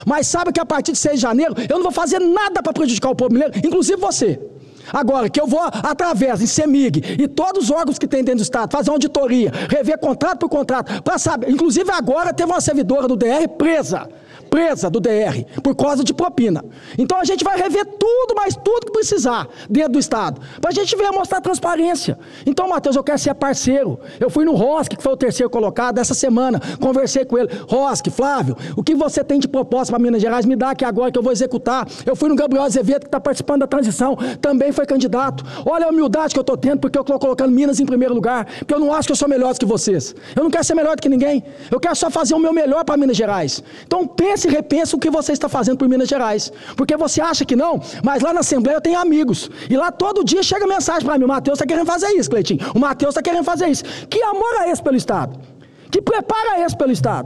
Mas sabe que a partir de 6 de janeiro, eu não vou fazer nada para prejudicar o povo mineiro, inclusive você. Agora, que eu vou, através, em CEMIG e todos os órgãos que tem dentro do Estado, fazer uma auditoria, rever contrato por contrato, para saber. Inclusive agora teve uma servidora do DR presa do DR, por causa de propina. Então a gente vai rever tudo, mas tudo que precisar dentro do Estado, para a gente ver, mostrar transparência. Então, Matheus, eu quero ser parceiro. Eu fui no Rosque, que foi o terceiro colocado essa semana, conversei com ele. Rosque, Flávio, o que você tem de proposta para Minas Gerais, me dá aqui agora que eu vou executar. Eu fui no Gabriel Azevedo, que está participando da transição, também foi candidato. Olha a humildade que eu estou tendo, porque eu estou colocando Minas em primeiro lugar, porque eu não acho que eu sou melhor do que vocês. Eu não quero ser melhor do que ninguém. Eu quero só fazer o meu melhor para Minas Gerais. Então, pense e repense o que você está fazendo por Minas Gerais. Porque você acha que não, mas lá na Assembleia eu tenho amigos. E lá todo dia chega mensagem para mim: o Matheus está querendo fazer isso, Cleitinho. O Matheus está querendo fazer isso. Que amor é esse pelo Estado? Que preparo é esse pelo Estado?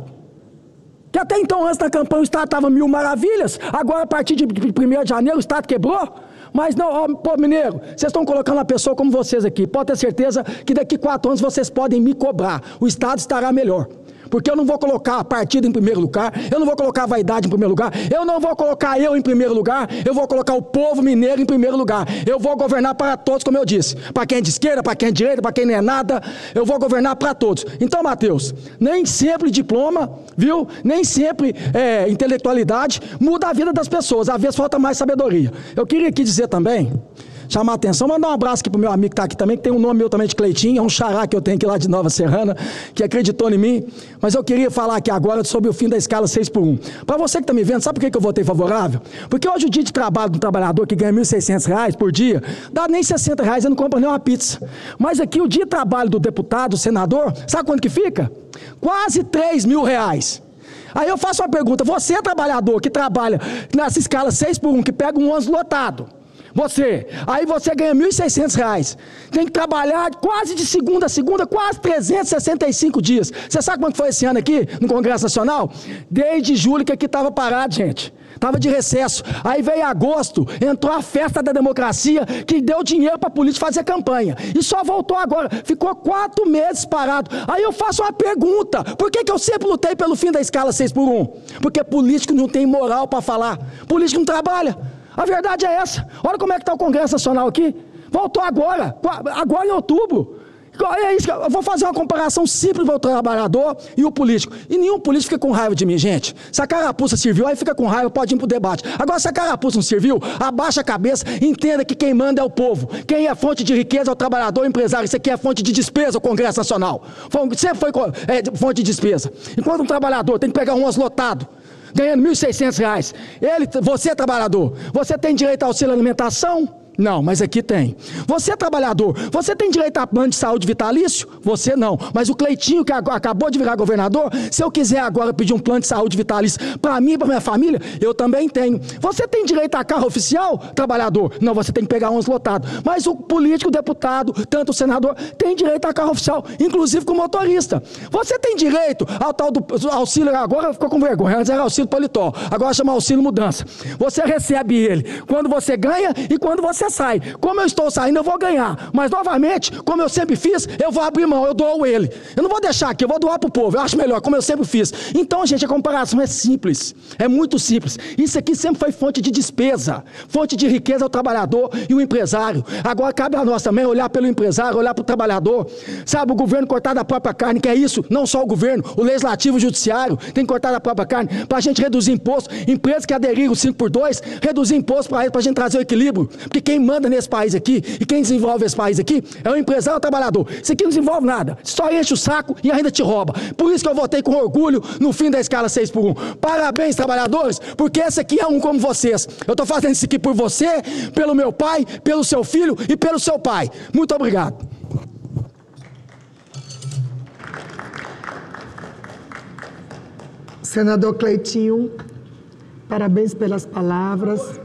Que até então, antes da campanha, o Estado estava mil maravilhas. Agora, a partir de 1º de janeiro, o Estado quebrou. Mas não, ó, pô, mineiro, vocês estão colocando uma pessoa como vocês aqui. Pode ter certeza que daqui 4 anos vocês podem me cobrar. O Estado estará melhor. Porque eu não vou colocar a partida em primeiro lugar, eu não vou colocar a vaidade em primeiro lugar, eu não vou colocar eu em primeiro lugar, eu vou colocar o povo mineiro em primeiro lugar. Eu vou governar para todos, como eu disse. Para quem é de esquerda, para quem é de direita, para quem não é nada, eu vou governar para todos. Então, Matheus, nem sempre diploma, viu? Nem sempre intelectualidade muda a vida das pessoas. Às vezes falta mais sabedoria. Eu queria aqui dizer também, chamar a atenção, mandar um abraço aqui pro meu amigo que está aqui também, que tem um nome meu também de Cleitinho, é um xará que eu tenho aqui lá de Nova Serrana, que acreditou em mim. Mas eu queria falar aqui agora sobre o fim da escala 6x1. Para você que está me vendo, sabe por que eu votei favorável? Porque hoje o dia de trabalho do trabalhador que ganha R$ 1.600 por dia, dá nem R$60, ele não compra nem uma pizza. Mas aqui o dia de trabalho do deputado, do senador, sabe quanto que fica? Quase R$3.000. Aí eu faço uma pergunta: você, trabalhador que trabalha nessa escala 6x1, que pega um ônibus lotado, aí você ganha R$ 1.600, tem que trabalhar quase de segunda a segunda, quase 365 dias. Você sabe quanto foi esse ano aqui, no Congresso Nacional? Desde julho que aqui estava parado, gente. Estava de recesso. Aí veio agosto, entrou a festa da democracia, que deu dinheiro para político fazer campanha. E só voltou agora. Ficou 4 meses parado. Aí eu faço uma pergunta: por que eu sempre lutei pelo fim da escala 6x1? Porque político não tem moral para falar. Político não trabalha. A verdade é essa. Olha como é que está o Congresso Nacional aqui. Voltou agora em outubro. É isso, eu vou fazer uma comparação simples entre o trabalhador e o político. E nenhum político fica com raiva de mim, gente. Se a carapuça serviu, aí fica com raiva, pode ir pro debate. Agora, se a carapuça não serviu, abaixa a cabeça, entenda que quem manda é o povo. Quem é fonte de riqueza é o trabalhador, o empresário. Isso aqui é fonte de despesa, o Congresso Nacional. Sempre foi fonte de despesa. Enquanto um trabalhador tem que pegar um ônibus lotado, ganhando R$ 1.600. Você, trabalhador, você tem direito ao auxílio alimentação? Não, mas aqui tem. Você, trabalhador, você tem direito a plano de saúde vitalício? Você não. Mas o Cleitinho, que acabou de virar governador, se eu quiser agora pedir um plano de saúde vitalício para mim e para minha família, eu também tenho. Você tem direito a carro oficial, trabalhador? Não, você tem que pegar ônibus lotado. Mas o político, o deputado, tanto o senador, tem direito a carro oficial, inclusive com motorista. Você tem direito ao tal do auxílio, agora ficou com vergonha, antes era auxílio paletó, agora chama auxílio mudança. Você recebe ele quando você ganha e quando você sai. Como eu estou saindo, eu vou ganhar. Mas, novamente, como eu sempre fiz, eu vou abrir mão, eu dou ele. Eu não vou deixar aqui, eu vou doar para o povo. Eu acho melhor, como eu sempre fiz. Então, gente, a comparação é simples. É muito simples. Isso aqui sempre foi fonte de despesa. Fonte de riqueza ao trabalhador e o empresário. Agora, cabe a nós também olhar pelo empresário, olhar para o trabalhador. Sabe, o governo cortar da própria carne, que é isso. Não só o governo, o legislativo, o judiciário, tem que cortar da própria carne para a gente reduzir imposto. Empresas que aderiram 5x2, reduzir imposto para a gente trazer o equilíbrio. Porque quem manda nesse país aqui, e quem desenvolve esse país aqui, é o empresário e o trabalhador. Isso aqui não desenvolve nada, só enche o saco e ainda te rouba. Por isso que eu votei com orgulho no fim da escala 6x1. Parabéns, trabalhadores, porque esse aqui é um como vocês. Eu estou fazendo isso aqui por você, pelo meu pai, pelo seu filho e pelo seu pai. Muito obrigado. Senador Cleitinho, parabéns pelas palavras.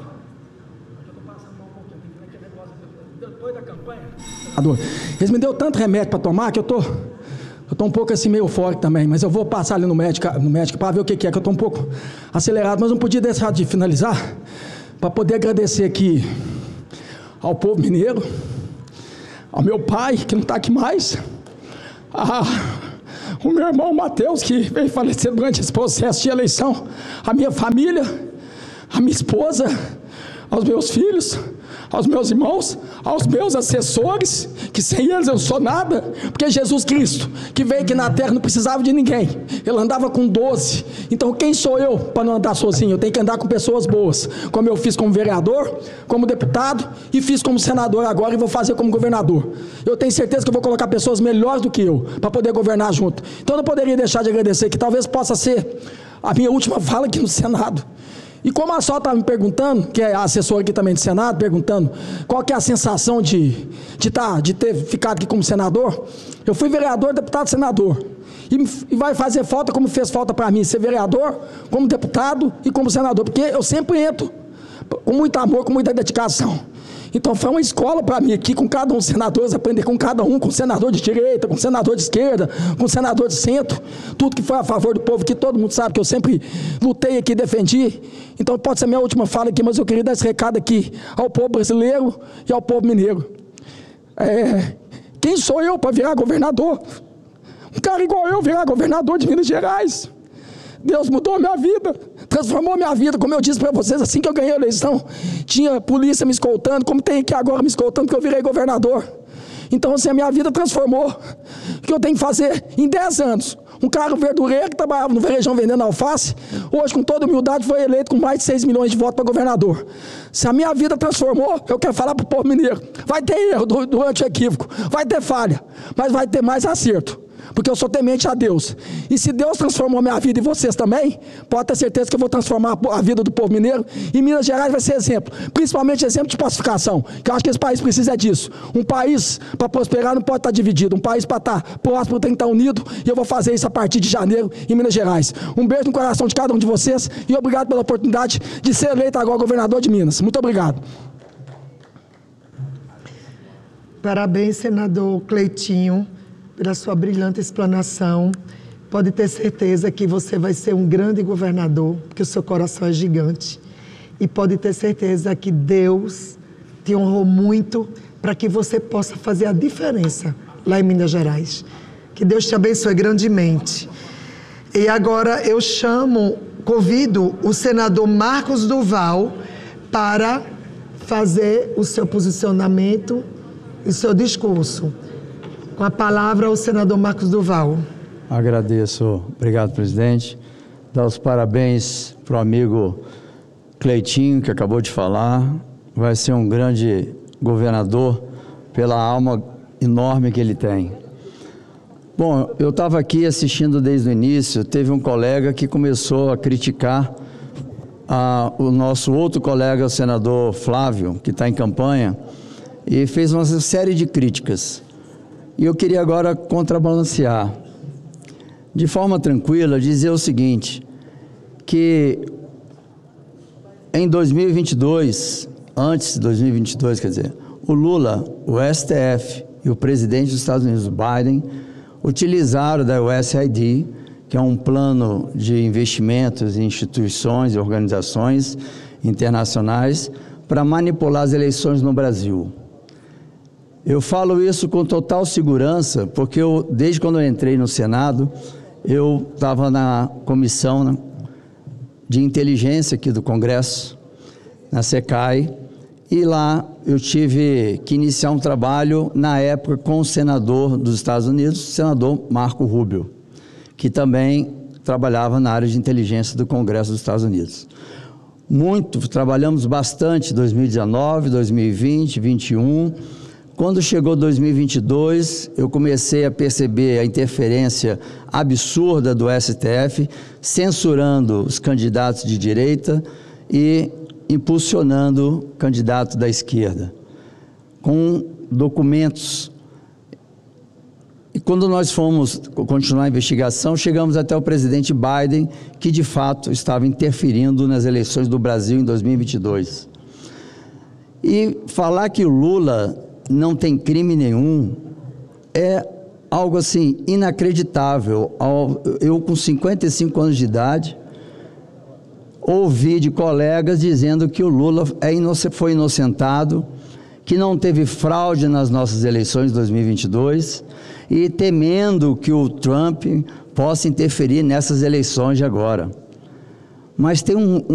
Eles me deu tanto remédio para tomar que eu tô um pouco assim meio eufórico também, mas eu vou passar ali no médico para ver o que é, que eu tô um pouco acelerado, mas não podia deixar de finalizar para poder agradecer aqui ao povo mineiro, ao meu pai, que não está aqui mais, o meu irmão Mateus, que veio falecer durante esse processo de eleição, a minha família, a minha esposa, aos meus filhos, aos meus irmãos, aos meus assessores, que sem eles eu não sou nada, porque Jesus Cristo, que veio aqui na terra, não precisava de ninguém, ele andava com 12, então quem sou eu para não andar sozinho? Eu tenho que andar com pessoas boas, como eu fiz como vereador, como deputado, e fiz como senador agora, e vou fazer como governador. Eu tenho certeza que eu vou colocar pessoas melhores do que eu, para poder governar junto. Então eu não poderia deixar de agradecer, que talvez possa ser a minha última fala aqui no Senado. E como a Sol estava me perguntando, que é a assessora aqui também do Senado, perguntando qual que é a sensação de ter ficado aqui como senador, eu fui vereador, deputado, senador. E vai fazer falta, como fez falta para mim, ser vereador, como deputado e como senador, porque eu sempre entro com muito amor, com muita dedicação. Então foi uma escola para mim aqui, com cada um dos senadores, aprender com cada um, com senador de direita, com senador de esquerda, com senador de centro, tudo que foi a favor do povo, que todo mundo sabe que eu sempre lutei aqui, defendi. Então pode ser minha última fala aqui, mas eu queria dar esse recado aqui ao povo brasileiro e ao povo mineiro. Quem sou eu para virar governador? Um cara igual eu virar governador de Minas Gerais. Deus mudou a minha vida, transformou a minha vida, como eu disse para vocês, assim que eu ganhei a eleição, tinha polícia me escoltando, como tem aqui agora me escoltando, porque eu virei governador. Então assim, a minha vida transformou. O que eu tenho que fazer em 10 anos? Um cara verdureiro que trabalhava no Varejão vendendo alface, hoje com toda humildade foi eleito com mais de 6 milhões de votos para governador. Se a minha vida transformou, eu quero falar para o povo mineiro, vai ter erro durante o equívoco, vai ter falha, mas vai ter mais acerto. Porque eu sou temente a Deus. E se Deus transformou a minha vida e vocês também, pode ter certeza que eu vou transformar a vida do povo mineiro. E Minas Gerais vai ser exemplo. Principalmente exemplo de pacificação. Que eu acho que esse país precisa disso. Um país para prosperar não pode estar dividido. Um país para estar próximo tem que estar unido. E eu vou fazer isso a partir de janeiro em Minas Gerais. Um beijo no coração de cada um de vocês. E obrigado pela oportunidade de ser eleito agora governador de Minas. Muito obrigado. Parabéns, senador Cleitinho, pela sua brilhante explanação. Pode ter certeza que você vai ser um grande governador, porque o seu coração é gigante. E pode ter certeza que Deus te honrou muito para que você possa fazer a diferença lá em Minas Gerais. Que Deus te abençoe grandemente. E agora eu convido o senador Marcos Duval para fazer o seu posicionamento e o seu discurso. Com a palavra, o senador Marcos Duval. Agradeço. Obrigado, presidente. Dar os parabéns para o amigo Cleitinho, que acabou de falar. Vai ser um grande governador pela alma enorme que ele tem. Bom, eu estava aqui assistindo desde o início. Teve um colega que começou a criticar o nosso outro colega, o senador Flávio, que está em campanha, e fez uma série de críticas. E eu queria agora contrabalancear, de forma tranquila, dizer o seguinte, que em 2022, antes de 2022, quer dizer, o Lula, o STF e o presidente dos Estados Unidos, Biden, utilizaram da USAID, que é um plano de investimentos em instituições e organizações internacionais, para manipular as eleições no Brasil. Eu falo isso com total segurança, porque desde quando eu entrei no Senado, eu estava na comissão de inteligência aqui do Congresso, na SECAI, e lá eu tive que iniciar um trabalho, na época, com o senador dos Estados Unidos, o senador Marco Rubio, que também trabalhava na área de inteligência do Congresso dos Estados Unidos. Trabalhamos bastante em 2019, 2020, 2021. Quando chegou 2022, eu comecei a perceber a interferência absurda do STF, censurando os candidatos de direita e impulsionando candidatos da esquerda, com documentos. E quando nós fomos continuar a investigação, chegamos até o presidente Biden, que de fato estava interferindo nas eleições do Brasil em 2022. E falar que o Lula não tem crime nenhum é algo assim inacreditável. Eu com 55 anos de idade ouvi de colegas dizendo que o Lula foi inocentado, que não teve fraude nas nossas eleições de 2022 e temendo que o Trump possa interferir nessas eleições de agora. Mas tem